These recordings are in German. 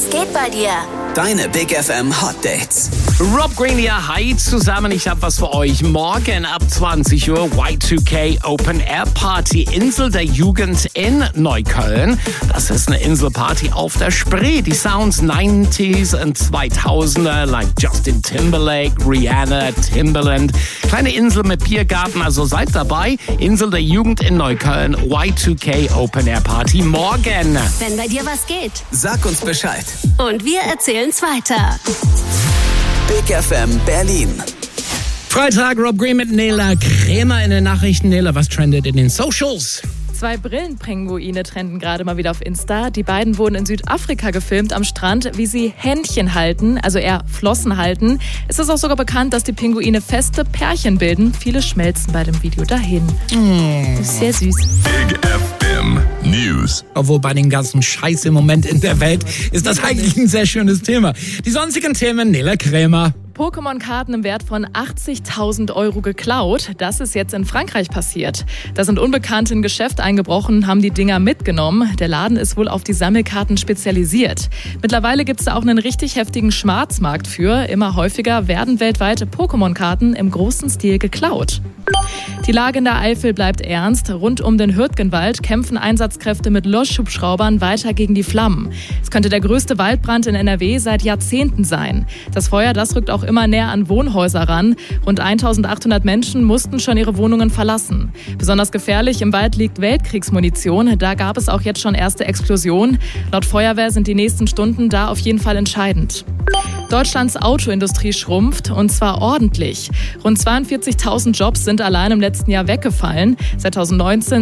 Was geht bei dir? Deine Big FM Hot Dates. Rob Green hier, hi zusammen, ich habe was für euch. Morgen ab 20 Uhr Y2K Open Air Party, Insel der Jugend in Neukölln. Das ist eine Inselparty auf der Spree. Die Sounds 90s und 2000er, like Justin Timberlake, Rihanna, Timbaland. Kleine Insel mit Biergarten, also seid dabei. Insel der Jugend in Neukölln, Y2K Open Air Party morgen. Wenn bei dir was geht. Sag uns Bescheid. Und wir erzählen's weiter. Big FM Berlin. Freitag, Rob Green mit Nela Krämer in den Nachrichten. Nela, was trendet in den Socials? 2 Brillenpinguine trenden gerade mal wieder auf Insta. Die beiden wurden in Südafrika gefilmt am Strand, wie sie Händchen halten, also eher Flossen halten. Es ist auch sogar bekannt, dass die Pinguine feste Pärchen bilden. Viele schmelzen bei dem Video dahin. Sehr süß. Big FM News. Obwohl bei den ganzen Scheiß im Moment in der Welt ist das eigentlich ein sehr schönes Thema. Die sonstigen Themen, Nela Krämer. Pokémon-Karten im Wert von 80.000 € geklaut. Das ist jetzt in Frankreich passiert. Da sind Unbekannte in ein Geschäft eingebrochen und haben die Dinger mitgenommen. Der Laden ist wohl auf die Sammelkarten spezialisiert. Mittlerweile gibt es da auch einen richtig heftigen Schwarzmarkt für. Immer häufiger werden weltweite Pokémon-Karten im großen Stil geklaut. Die Lage in der Eifel bleibt ernst. Rund um den Hürtgenwald kämpfen Einsatzkräfte mit Löschhubschraubern weiter gegen die Flammen. Es könnte der größte Waldbrand in NRW seit Jahrzehnten sein. Das Feuer, das rückt auch immer näher an Wohnhäuser ran. Rund 1.800 Menschen mussten schon ihre Wohnungen verlassen. Besonders gefährlich im Wald liegt Weltkriegsmunition. Da gab es auch jetzt schon erste Explosionen. Laut Feuerwehr sind die nächsten Stunden da auf jeden Fall entscheidend. Deutschlands Autoindustrie schrumpft, und zwar ordentlich. Rund 42.000 Jobs sind allein im letzten Jahr weggefallen. Seit 2019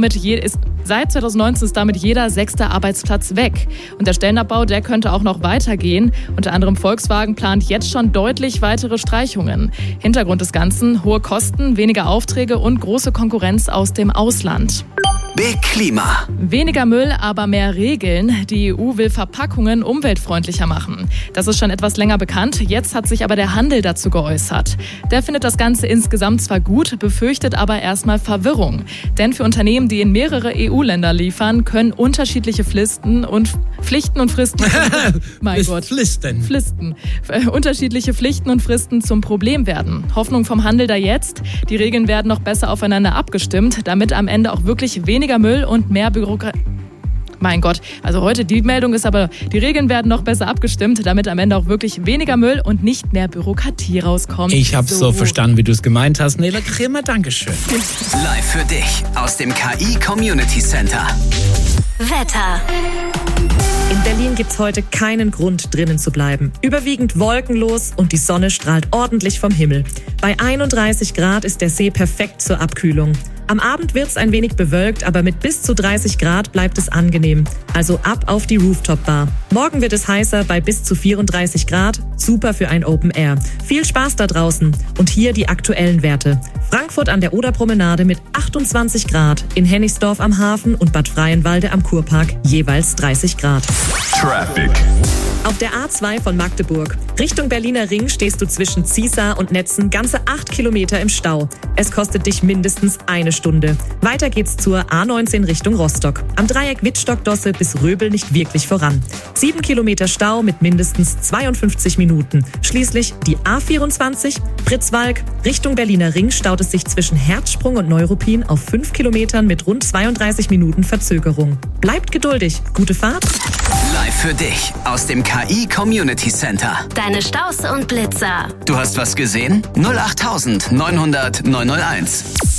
ist damit jeder 6. Arbeitsplatz weg. Und der Stellenabbau, der könnte auch noch weitergehen. Unter anderem Volkswagen plant jetzt schon deutlich weitere Streichungen. Hintergrund des Ganzen: hohe Kosten, weniger Aufträge und große Konkurrenz aus dem Ausland. Big Klima. Weniger Müll, aber mehr Regeln. Die EU will Verpackungen umweltfreundlicher machen. Das ist schon etwas länger bekannt. Jetzt hat sich aber der Handel dazu geäußert. Der findet das Ganze insgesamt zwar gut, befürchtet aber erstmal Verwirrung. Denn für Unternehmen, die in mehrere EU-Länder liefern, können unterschiedliche Pflichten und Fristen zum Problem werden. Hoffnung vom Handel da jetzt: die Regeln werden noch besser aufeinander abgestimmt, damit am Ende auch wirklich weniger Müll und mehr Bürokratie. Mein Gott, also heute die Meldung ist aber, die Regeln werden noch besser abgestimmt, damit am Ende auch wirklich weniger Müll und nicht mehr Bürokratie rauskommt. Ich habe so verstanden, wie du es gemeint hast. Nela Krämer, Dankeschön. Live für dich aus dem KI Community Center. Wetter. In Berlin gibt's heute keinen Grund, drinnen zu bleiben. Überwiegend wolkenlos und die Sonne strahlt ordentlich vom Himmel. Bei 31 Grad ist der See perfekt zur Abkühlung. Am Abend wird's ein wenig bewölkt, aber mit bis zu 30 Grad bleibt es angenehm. Also ab auf die Rooftop-Bar. Morgen wird es heißer bei bis zu 34 Grad. Super für ein Open Air. Viel Spaß da draußen. Und hier die aktuellen Werte. Frankfurt an der Oderpromenade mit 28 Grad. In Hennigsdorf am Hafen und Bad Freienwalde am Kurpark jeweils 30 Grad. Traffic. Auf der A2 von Magdeburg. Richtung Berliner Ring stehst du zwischen Ziesar und Netzen ganze 8 Kilometer im Stau. Es kostet dich mindestens eine Stunde. Weiter geht's zur A19 Richtung Rostock. Am Dreieck Wittstock-Dosse bis Röbel nicht wirklich voran. 7 Kilometer Stau mit mindestens 52 Minuten. Schließlich die A24 Pritzwalk Richtung Berliner Ring staut es sich zwischen Herzsprung und Neuruppin auf 5 Kilometern mit rund 32 Minuten Verzögerung. Bleibt geduldig. Gute Fahrt. Live für dich aus dem KI Community Center. Deine Staus und Blitzer. Du hast was gesehen? 08900 901.